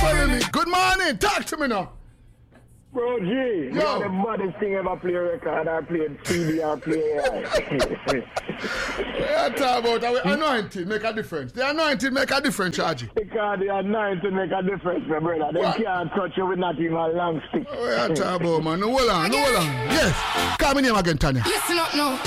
follow me. Good morning. Talk to me now. Bro, G, you are the baddest thing ever play record. I played CD, I play I talk about the anointing make a difference. The anointing make a difference, Chargy. Because the anointing make a difference, my brother. They can't touch you with not even a long stick. I talk about, man. No, hold on. Yes. Call me name again, Tanya. Listen up now.